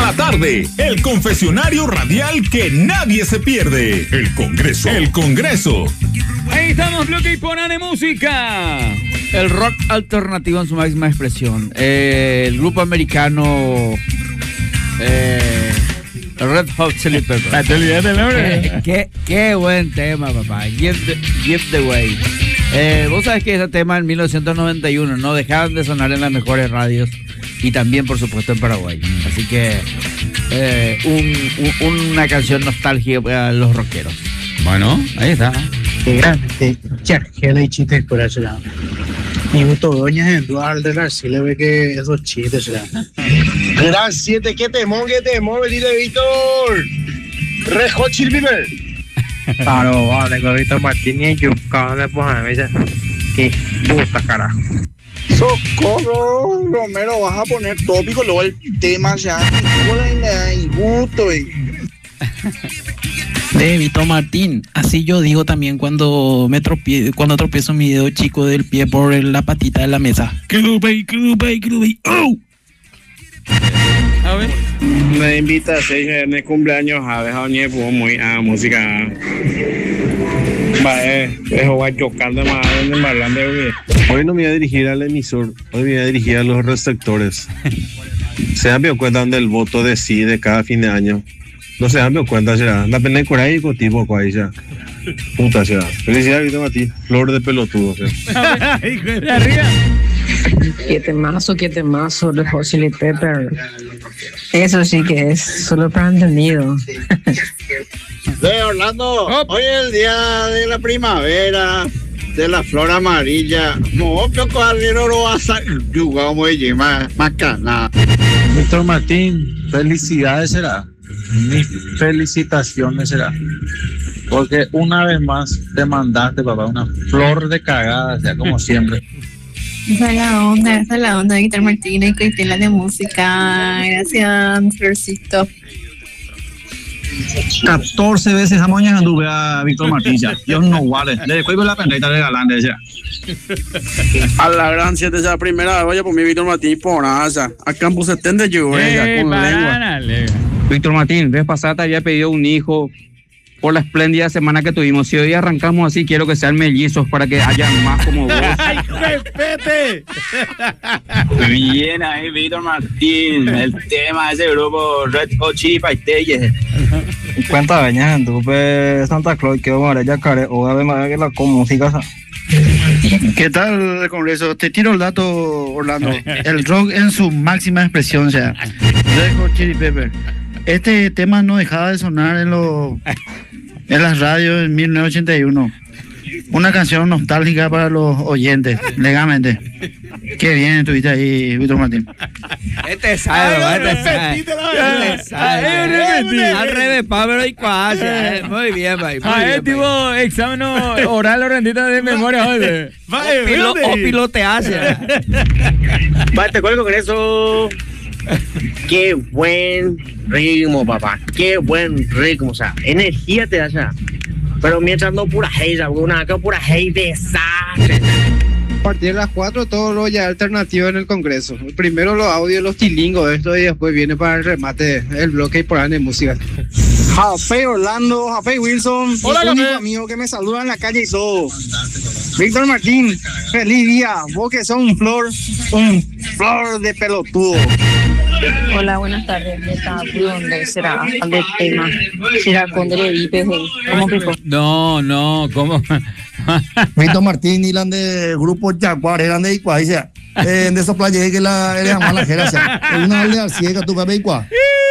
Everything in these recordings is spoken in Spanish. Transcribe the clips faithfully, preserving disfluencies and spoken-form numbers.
la tarde, el confesionario radial que nadie se pierde. El Congreso. El Congreso. Ahí estamos, bloque y ponen de música. El rock alternativo en su máxima expresión. Eh, el grupo americano eh, Red Hot Chili Peppers. ¿Te olvidaste el nombre? Qué, qué, qué buen tema, papá. Give the, give the way. Eh, Vos sabés que ese tema en mil novecientos noventa y uno no dejaban de sonar en las mejores radios y también, por supuesto, en Paraguay. Así que eh, un, un, una canción nostálgica para los rockeros. Bueno, ahí está. Qué grande, chargela y chistes por allá. Y justo doña Eduardo de García ve que esos chistes serán. Gran siete, qué temón, qué temón, venite Víctor. Red Hot Chili Peppers. Claro, vale, con Víctor Martínez y Yucán de Pojamesa. Qué puta carajo. Socorro, Romero, vas a poner tópico luego el tema ya. Y gusto, y... De Víctor Martín, así yo digo también cuando me tropie, cuando tropiezo mi dedo chico del pie por la patita de la mesa. Clube, clube, clube. ¡Oh! A ver. Me invita a seis en el cumpleaños a dejar un pues muy a música. Vale, dejo va chocando más en el barlande. Hoy no me voy a dirigir al emisor, hoy me voy a dirigir a los receptores. Se dan bien cuenta del voto de sí de cada fin de año. No se dan bien cuenta, ya. La pena de coraje y tipo ahí ya. Puta, ya. Felicidades, Víctor Martín. Flor de pelotudo, ya. De arriba. Qué temazo, qué temazo de Hot Chili Pepper. Eso sí que es solo para entendido. De Orlando, hoy es el día de la primavera, de la flor amarilla. No, pero cuadrero lo vas a jugar muy bien, más macana. Víctor Martín, felicidades será. Mis felicitaciones será. Porque una vez más te mandaste, papá, una flor de cagada, o sea, como siempre. Esa es la onda, esa es la onda de Víctor Martínez y Cristela de música. Gracias, Florcito. catorce veces amoñas anduve a Víctor Martín ya. Dios no vale. Le después la pendejita de galán ya. A la gran siete, esa primera vez vaya por mi Víctor Martín por asa. A Campus setenta yo, Eh, con banana, lengua. Víctor Martín, vez pasada te había pedido un hijo por la espléndida semana que tuvimos. Si hoy arrancamos así, quiero que sean mellizos para que haya más como vos. ¡Ay, respete! Bien ahí, Víctor Martín. El tema de ese grupo Red Hot Chili Peppers. Cuenta veñas anduve Santa Claus que vamos a ver ya care o a ver más que la con música. ¿Qué tal el Congreso? Te tiro el dato, Orlando. El rock en su máxima expresión, o sea, Red Hot Chili Peppers. Este tema no dejaba de sonar en los en las radios en mil novecientos ochenta y uno. Una canción nostálgica para los oyentes, legalmente. Qué bien estuviste ahí, Víctor Martín. Este sabe, Ay, este sabe. Este sabe. Al revés, Pablo y Cuasia. Muy bien, bye. Ah, es tipo examen oral o rendita de memoria, joder. O piloteaje. Va, te cuelgo con eso. Qué buen ritmo, papá. Qué buen ritmo. O sea, energía te da ya. Pero mientras no pura hate, una acá pura hate desastre. A partir de las cuatro todo lo ya alternativo en el Congreso. Primero los audios, los tilingos, esto y después viene para el remate el bloque y por ahí de música. Jafé Orlando, Jafé Wilson, Hola, el único Jafé. amigo que me saluda en la calle y todo. Víctor Martín, feliz día. Vos que sos un flor, un flor de pelotudo. Hola, buenas tardes. ¿Dónde será el tema? ¿Será con el I P G? ¿Cómo pico? No, no, ¿cómo? Víctor Martín y la de grupo Jaguar eran de Icua, dice, eh, de esos playas que la era mala jera, o sea, una aldea ciega tu bebé Icua.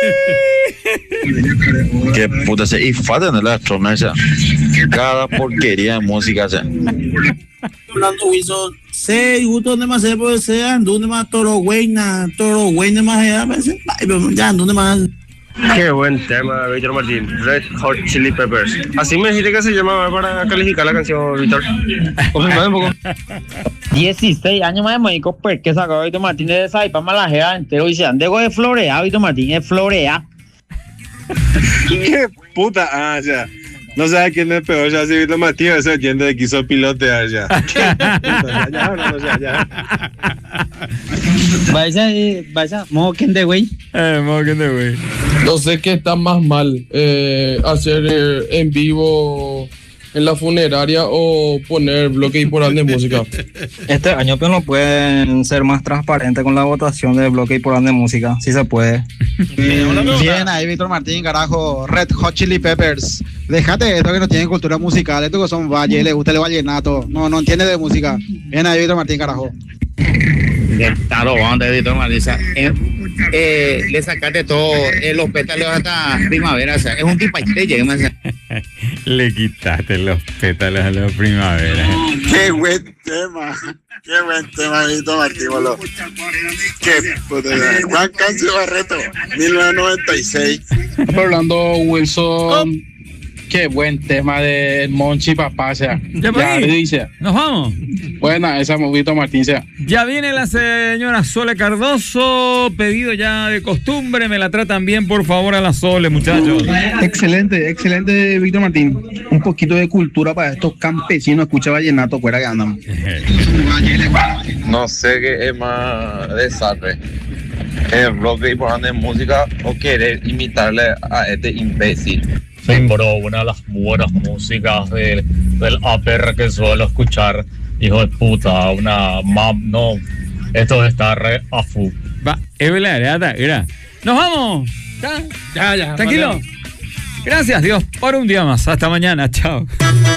Que puta se y falta en la tromesa. Cada porquería de música, o sea. Orlando Wilson, seis gustos de más se puede ser, anduve más toro güeyna, toro güeyna más ya, ya anduve más. Qué buen tema, Víctor Martín. Red Hot Chili Peppers. Así me dijiste que se llamaba para calificar la canción, Víctor. Confirmame un poco. dieciséis años más de México, pues que sacó Víctor Martín de esa y para malajera entero y se han de florea, Víctor Martín es florea. ¿Qué puta? Ah, ya. No sabes quién es peor, ya si Víctor Martín ese oyente de quiso pilotear ya. ¿Qué puta? Ya, ya, no, no, ya, ya. Vaya, eh, vaya, modo que de güey. Eh, modo que de güey. No sé qué está más mal, eh, hacer eh, en vivo en la funeraria o poner bloque bipolar de música. Este año pero no pueden ser más transparentes con la votación del bloque bipolar de música, si se puede. Bien ahí, Víctor Martín, carajo. Red Hot Chili Peppers. Déjate esto que no tienen cultura musical, esto que son valles, les gusta el vallenato. No, no entiende de música. Bien ahí, Víctor Martín, carajo. Está robando, Víctor Martín. O sea, eh, eh, le sacaste todo eh, los pétalos hasta primavera. O sea, es un tipachete, llega. Le quitaste los pétalos a la primavera. Qué buen tema. Qué buen tema, Víctor Martín, boludo. Qué puta. Juan Cancio Barreto, mil novecientos noventa y seis. Orlando Wilson. Qué buen tema de Monchi Papá, o sea. Ya, ya dice. Nos vamos. Buena, esa Víctor Martín, sea. Ya viene la señora Sole Cardoso, pedido ya de costumbre, me la tratan bien, por favor, a la Sole, muchachos. Excelente, excelente, Víctor Martín. Un poquito de cultura para estos campesinos, escucha vallenato, fuera que andan. No sé qué es más desastre. El bloque bipolar de música o querer imitarle a este imbécil. Sí, bro, una de las buenas músicas del, del A P R que suelo escuchar, hijo de puta, una map, no, esto está re afu. Va, es verdad, era. Nos vamos. ¿Ya? Ya, ya. Tranquilo. Vale. Gracias, Dios, por un día más. Hasta mañana. Chao.